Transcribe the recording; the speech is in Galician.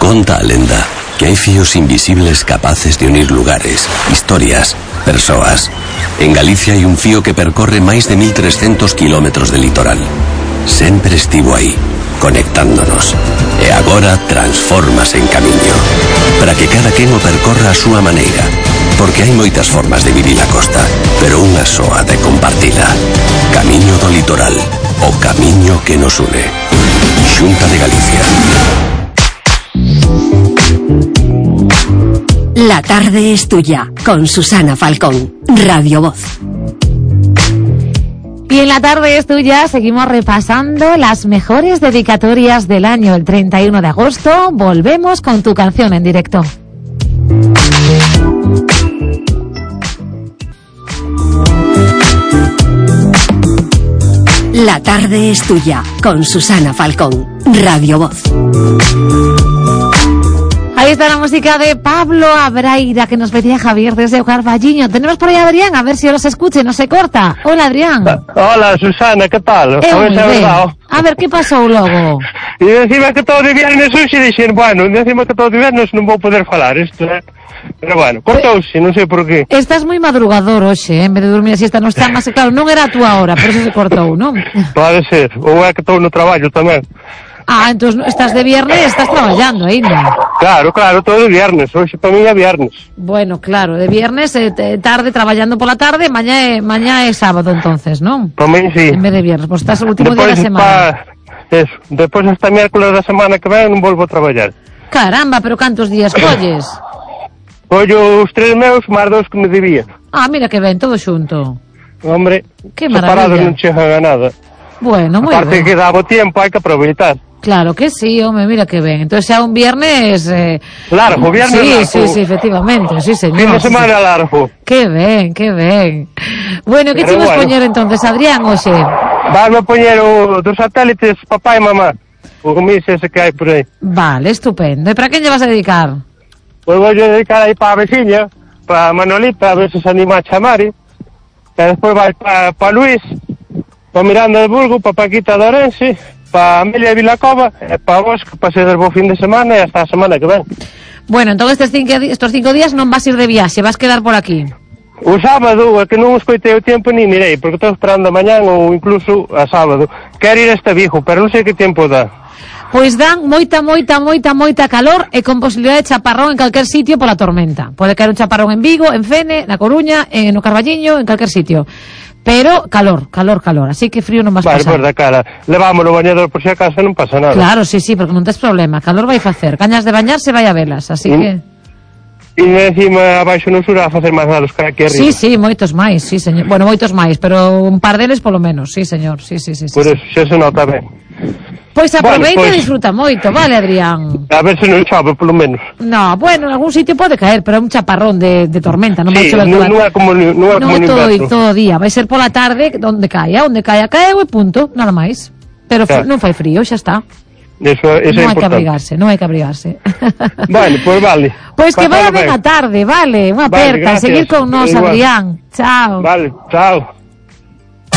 Conta a lenda que hai fíos invisibles capaces de unir lugares, historias, persoas. En Galicia hai un fío que percorre máis de 1300 kilómetros de litoral. Sempre estivo aí, conectándonos. E agora transfórmase en camiño, para que cada quen o percorra a súa maneira. Porque hai moitas formas de vivir a costa, pero unha soa de compartila. Camiño do litoral, o camiño que nos une. Xunta de Galicia. La tarde es tuya, con Susana Falcón, Radio Voz. Y en La tarde es tuya seguimos repasando las mejores dedicatorias del año. El 31 de agosto volvemos con tu canción en directo. La tarde es tuya, con Susana Falcón, Radio Voz. Ahí está la música de Pablo Abraira, que nos pedía Javier desde Carballiño. Tenemos por ahí a Adrián, a ver si los escuche, no se corta. Hola, Adrián. Hola, Susana, ¿qué tal? A ver, ¿qué pasó luego? E encima que todo de viernes hoxe dixen, bueno, encima que todo de viernes non vou poder falar isto, Pero bueno, cortouse, non sei por qué. Estás moi madrugador hoxe, en vez de dormir a siesta non está máis, claro, non era a túa hora, por eso se cortou, non? Pode ser, ou é que estou no traballo tamén. Ah, entón estás de viernes, estás traballando ainda. Claro, todo de viernes, hoxe para mí é viernes. Bueno, claro, de viernes, tarde traballando pola tarde, mañá é sábado entonces, non? Para mí sí. En vez de viernes, pois estás o último día da semana. Eso, depois hasta miércoles da semana que ven non volvo a traballar. Caramba, pero cantos días colles? Collo os 3 meus, máis 2 que me debía. Ah, mira que ben, todo xunto. Hombre, que separados non chegan a nada. Bueno, moi ben. Aparte que dá bo tempo, hai que aproveitar. Claro que sí, home, mira que ben. Entonces xa un viernes... largo, viernes largo. Sí, efectivamente, sí, señor. Fin de semana largo. Que ben, que ben. Bueno, que te vas poñer entonces, Adrián, oxe? Vasme a poñer dos satélites, papá e mamá. O mix ese que hai por aí. Vale, estupendo. E para quen lle vas a dedicar? Pois vou dedicar aí para a veciña, para Manolita, a ver se anima a chamar. Que despois vai para Luís, para Miranda de Burgo, para Paquita de Orense, para Amelia de Vilacova, e para vos, que pasedes bo fin de semana e hasta a semana que ven. Bueno, entón estes 5 días non vas ir de viaxe, vas quedar por aquí. O sábado, é que non escoitei o tempo ni mirei, porque estou esperando a mañán ou incluso a sábado. Quero ir a este Vigo, pero non sei que tempo dá. Pois dan moita calor e con posibilidade de chaparrón en calquer sitio pola tormenta. Pode caer un chaparrón en Vigo, en Fene, na Coruña, no Carballiño, en calquer sitio. Pero calor, así que frío non vas pasar. Vale, por da cara, levámoslo o bañador por si acaso non pasa nada. Claro, sí, porque non tes problema, calor vai facer, gañas de bañarse vai a velas, así que... E encima abaixo no sur a facer máis malos que aquí arriba. Sí, moitos máis, sí, señor. Bueno, moitos máis, pero un par deles polo menos, sí, señor, sí. Por eso, xa se nota ben. Pois aproveita e disfruta moito, vale, Adrián? A ver se non chove, polo menos. No, bueno, en algún sitio pode caer, pero é un chaparrón de tormenta, non vai chover non é como no inverno. todo día, vai ser pola tarde, onde caia caeu e punto, nada máis. Pero non fai frío, xa está. Eso é importante. Non hai que abrigarse. Vale, pois vale. Pois que vaya ben a tarde, vale, unha aperta, seguir con nós, Adrián. Chao. Vale, chao.